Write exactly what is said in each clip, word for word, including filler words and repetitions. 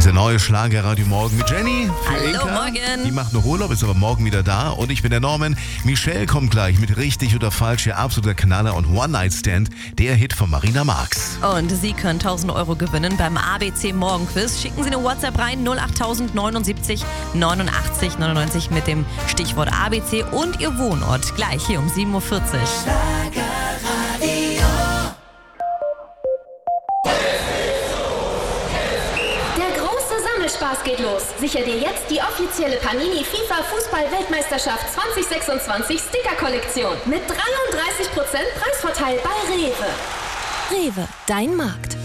der neue Schlagerradio Morgen mit Jenny. Für Hallo, Inka. morgen. Die macht noch Urlaub, ist aber morgen wieder da. Und ich bin der Norman. Michelle kommt gleich mit richtig oder falsch, ihr absoluter Knaller und One-Night-Stand, der Hit von Marina Marx. Und Sie können tausend Euro gewinnen beim A B C Morgenquiz. Schicken Sie eine WhatsApp rein, null acht neunundsiebzig neunundachtzig neunundneunzig mit dem Stichwort A B C und Ihr Wohnort. Gleich hier um sieben Uhr vierzig. Spaß geht los. Sicher dir jetzt die offizielle Panini FIFA Fußball-Weltmeisterschaft zwanzig sechsundzwanzig Sticker-Kollektion mit dreiunddreißig Prozent Preisvorteil bei Rewe. Rewe, dein Markt.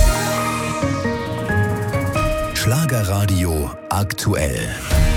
Schlagerradio aktuell.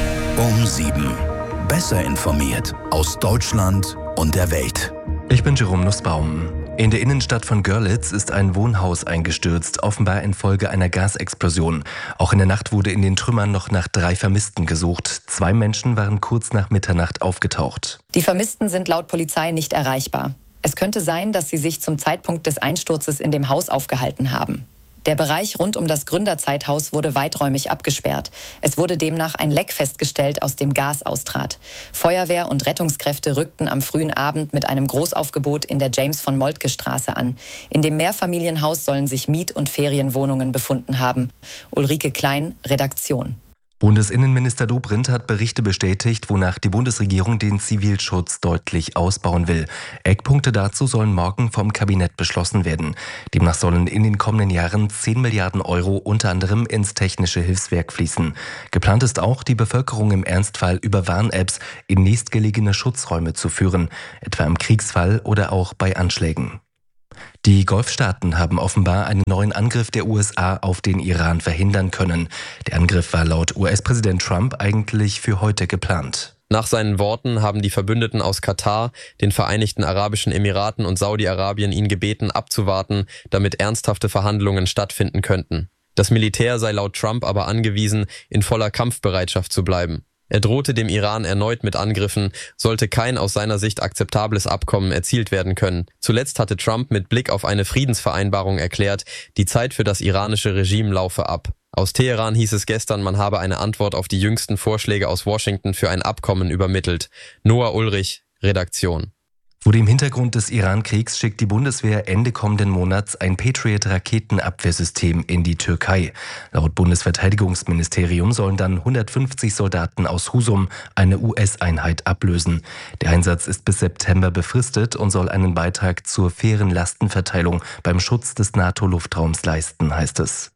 Um sieben. Besser informiert aus Deutschland und der Welt. Ich bin Jerome Nussbaum. In der Innenstadt von Görlitz ist ein Wohnhaus eingestürzt, offenbar infolge einer Gasexplosion. Auch in der Nacht wurde in den Trümmern noch nach drei Vermissten gesucht. Zwei Menschen waren kurz nach Mitternacht aufgetaucht. Die Vermissten sind laut Polizei nicht erreichbar. Es könnte sein, dass sie sich zum Zeitpunkt des Einsturzes in dem Haus aufgehalten haben. Der Bereich rund um das Gründerzeithaus wurde weiträumig abgesperrt. Es wurde demnach ein Leck festgestellt, aus dem Gas austrat. Feuerwehr und Rettungskräfte rückten am frühen Abend mit einem Großaufgebot in der James-von-Moltke-Straße an. In dem Mehrfamilienhaus sollen sich Miet- und Ferienwohnungen befunden haben. Ulrike Klein, Redaktion. Bundesinnenminister Dobrindt hat Berichte bestätigt, wonach die Bundesregierung den Zivilschutz deutlich ausbauen will. Eckpunkte dazu sollen morgen vom Kabinett beschlossen werden. Demnach sollen in den kommenden Jahren zehn Milliarden Euro unter anderem ins technische Hilfswerk fließen. Geplant ist auch, die Bevölkerung im Ernstfall über Warn-Apps in nächstgelegene Schutzräume zu führen, etwa im Kriegsfall oder auch bei Anschlägen. Die Golfstaaten haben offenbar einen neuen Angriff der U S A auf den Iran verhindern können. Der Angriff war laut U S-Präsident Trump eigentlich für heute geplant. Nach seinen Worten haben die Verbündeten aus Katar, den Vereinigten Arabischen Emiraten und Saudi-Arabien ihn gebeten, abzuwarten, damit ernsthafte Verhandlungen stattfinden könnten. Das Militär sei laut Trump aber angewiesen, in voller Kampfbereitschaft zu bleiben. Er drohte dem Iran erneut mit Angriffen, sollte kein aus seiner Sicht akzeptables Abkommen erzielt werden können. Zuletzt hatte Trump mit Blick auf eine Friedensvereinbarung erklärt, die Zeit für das iranische Regime laufe ab. Aus Teheran hieß es gestern, man habe eine Antwort auf die jüngsten Vorschläge aus Washington für ein Abkommen übermittelt. Noah Ulrich, Redaktion. Vor dem Hintergrund des Iran-Kriegs schickt die Bundeswehr Ende kommenden Monats ein Patriot-Raketenabwehrsystem in die Türkei. Laut Bundesverteidigungsministerium sollen dann hundertfünfzig Soldaten aus Husum eine U S-Einheit ablösen. Der Einsatz ist bis September befristet und soll einen Beitrag zur fairen Lastenverteilung beim Schutz des NATO-Luftraums leisten, heißt es.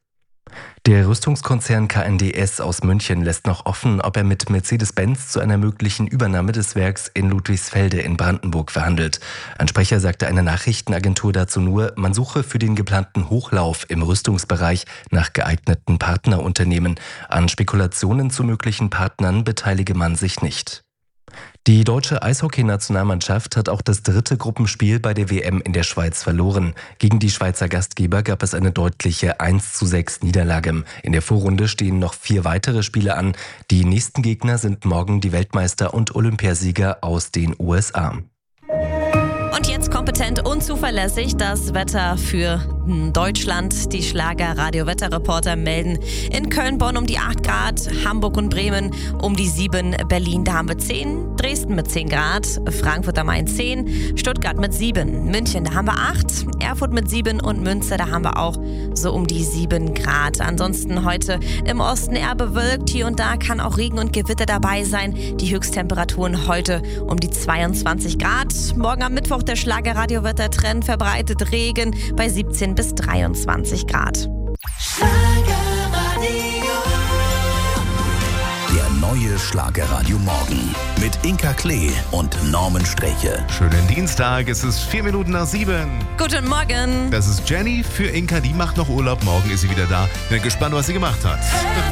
Der Rüstungskonzern K N D S aus München lässt noch offen, ob er mit Mercedes-Benz zu einer möglichen Übernahme des Werks in Ludwigsfelde in Brandenburg verhandelt. Ein Sprecher sagte einer Nachrichtenagentur dazu nur, man suche für den geplanten Hochlauf im Rüstungsbereich nach geeigneten Partnerunternehmen. An Spekulationen zu möglichen Partnern beteilige man sich nicht. Die deutsche Eishockey-Nationalmannschaft hat auch das dritte Gruppenspiel bei der W M in der Schweiz verloren. Gegen die Schweizer Gastgeber gab es eine deutliche eins zu sechs Niederlage. In der Vorrunde stehen noch vier weitere Spiele an. Die nächsten Gegner sind morgen die Weltmeister und Olympiasieger aus den U S A. Und jetzt kompetent und zuverlässig das Wetter für Deutschland. Die Schlager-Radio-Wetterreporter melden in Köln, Bonn um die acht Grad, Hamburg und Bremen um die sieben, Berlin, da haben wir zehn, Dresden mit zehn Grad, Frankfurt am Main zehn, Stuttgart mit sieben, München, da haben wir acht, Erfurt mit sieben und Münster, da haben wir auch so um die sieben Grad. Ansonsten heute im Osten eher bewölkt, hier und da kann auch Regen und Gewitter dabei sein. Die Höchsttemperaturen heute um die zweiundzwanzig Grad. Morgen am Mittwoch der Schlager-Radio-Wettertrend verbreitet Regen bei siebzehn bis dreiundzwanzig Grad. Der neue Schlagerradio Morgen mit Inka Klee und Norman Streche. Schönen Dienstag, es ist vier Minuten nach sieben. Guten Morgen. Das ist Jenny für Inka, die macht noch Urlaub. Morgen ist sie wieder da. Bin gespannt, was sie gemacht hat.